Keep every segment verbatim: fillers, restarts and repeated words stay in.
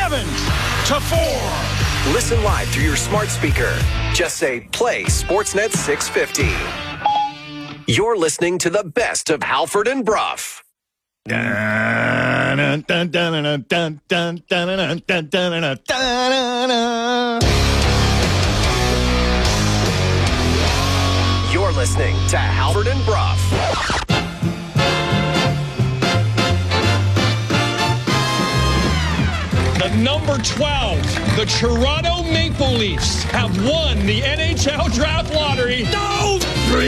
seven to four. Listen live through your smart speaker. Just say, play Sportsnet six fifty. You're listening to the best of Halford and Bruff. You're listening to Halford and Bruff. The number twelve, the Toronto Maple Leafs have won the N H L Draft Lottery. No!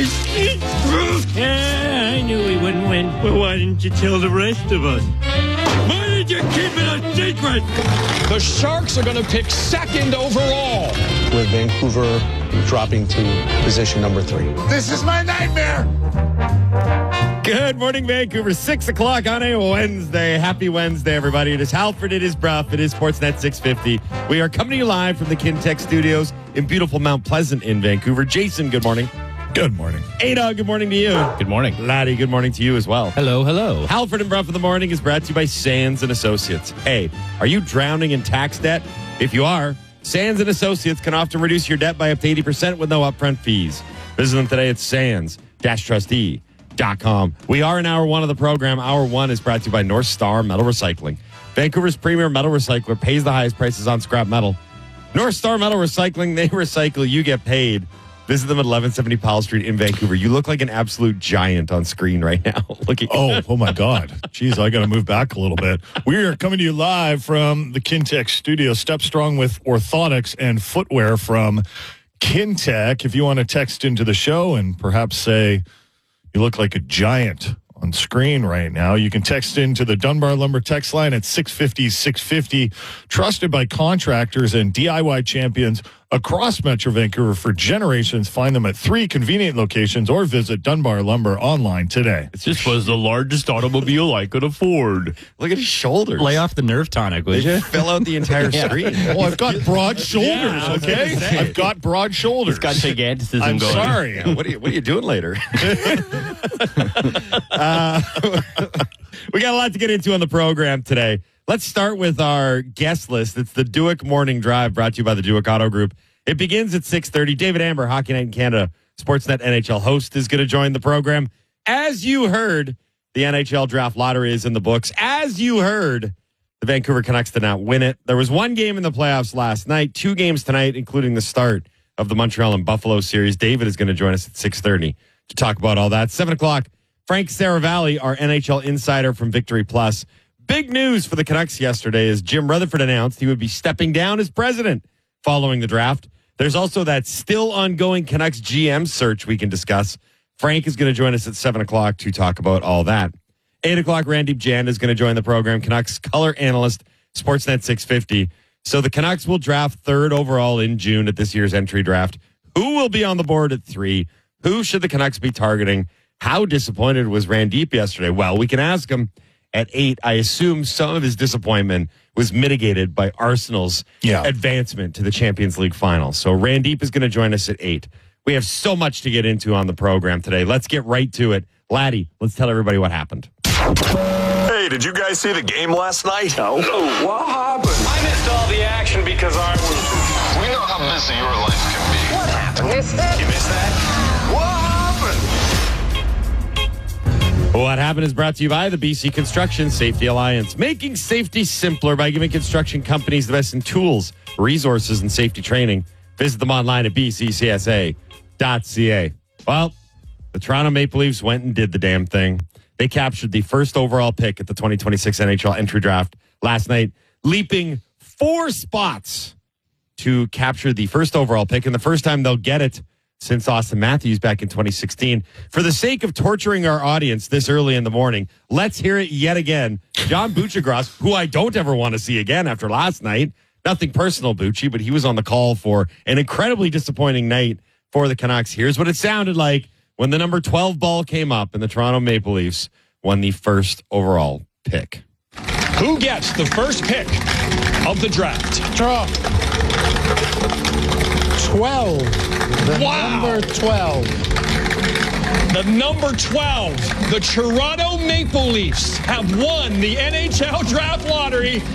Yeah, I knew we wouldn't win. Well, why didn't you tell the rest of us? Why did you keep it a secret? The Sharks are going to pick second overall. With Vancouver dropping to position number three. This is my nightmare. Good morning, Vancouver. Six o'clock on a Wednesday. Happy Wednesday, everybody. It is Halford. It is Bruff. It is Sportsnet six fifty. We are coming to you live from the Kintec Studios in beautiful Mount Pleasant in Vancouver. Jason, good morning. Good morning. Ada, good morning to you. Good morning. Laddie, good morning to you as well. Hello, hello. Halford and Bruff in the morning is brought to you by Sands and Associates. Hey, are you drowning in tax debt? If you are, Sands and Associates can often reduce your debt by up to eighty percent with no upfront fees. Visit them today at sands dash trustee dot com. We are in hour one of the program. Hour one is brought to you by North Star Metal Recycling. Vancouver's premier metal recycler, pays the highest prices on scrap metal. North Star Metal Recycling, they recycle, you get paid. Visit them at eleven seventy Powell Street in Vancouver. You look like an absolute giant on screen right now. Look at Oh, oh my God. Jeez, I got to move back a little bit. We are coming to you live from the Kintec studio. Step Strong with orthotics and footwear from Kintec. If you want to text into the show and perhaps say you look like a giant on screen right now, you can text into the Dunbar Lumber text line at six fifty, six fifty. Trusted by contractors and D I Y champions across Metro Vancouver for generations. Find them at three convenient locations or visit Dunbar Lumber online today. This was the largest automobile I could afford. Look at his shoulders. Lay off the nerve tonic, would They you? fill out the entire screen. Oh, I've got broad shoulders, Yeah, I was gonna okay? say. I've got broad shoulders. It's got giganticism I'm going. sorry. Yeah, what, are you, what are you doing later? uh, we got a lot to get into on the program today. Let's start with our guest list. It's the Dewick Morning Drive, brought to you by the Dewick Auto Group. It begins at six thirty. David Amber, Hockey Night in Canada, Sportsnet N H L host, is going to join the program. As you heard, the N H L Draft Lottery is in the books. As you heard, the Vancouver Canucks did not win it. There was one game in the playoffs last night, two games tonight, including the start of the Montreal and Buffalo series. David is going to join us at six thirty to talk about all that. seven o'clock, Frank Saravalli, our N H L insider from Victory Plus. Big news for the Canucks yesterday is Jim Rutherford announced he would be stepping down as president following the draft. There's also that still ongoing Canucks G M search we can discuss. Frank is going to join us at seven o'clock to talk about all that. eight o'clock, Randeep Jan is going to join the program, Canucks color analyst, Sportsnet six fifty. So the Canucks will draft third overall in June at this year's entry draft. Who will be on the board at three? Who should the Canucks be targeting? How disappointed was Randeep yesterday? Well, we can ask him at eight. I assume some of his disappointment was mitigated by Arsenal's Yeah. advancement to the Champions League final. So Randeep is going to join us at eight. We have so much to get into on the program today. Let's get right to it. Laddie, let's tell everybody what happened. Hey, did you guys see the game last night? No. What happened? I missed all the action because I was... We know how busy your life can be. What happened? Missed that? You missed that? What happened? What happened is brought to you by the B C Construction Safety Alliance, making safety simpler by giving construction companies the best in tools, resources, and safety training. Visit them online at b c c s a dot c a. Well, the Toronto Maple Leafs went and did the damn thing. They captured the first overall pick at the twenty twenty-six N H L entry draft last night, leaping four spots to capture the first overall pick, and the first time they'll get it since Austin Matthews back in twenty sixteen. For the sake of torturing our audience this early in the morning, let's hear it yet again. John Buccigross, who I don't ever want to see again after last night. Nothing personal, Bucci, but he was on the call for an incredibly disappointing night for the Canucks. Here's what it sounded like when the number twelve ball came up and the Toronto Maple Leafs won the first overall pick. Who gets the first pick of the draft? Draw. twelve. The Wow. number twelve. The number twelve, the Toronto Maple Leafs have won the N H L Draft Lottery